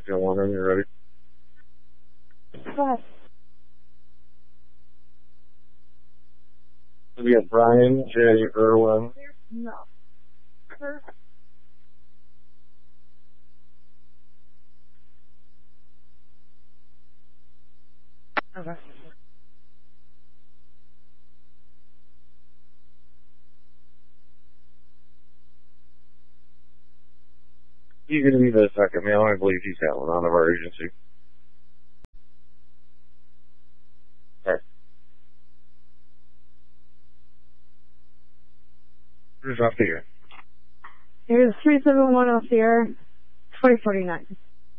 If you want, when you're ready. Go ahead. We have Brian J. Irwin. No. Sir? Okay. He's going to be the second male. I believe he's got one out of our agency. All right. Who's off the air? Here's 3710 Sierra 2049.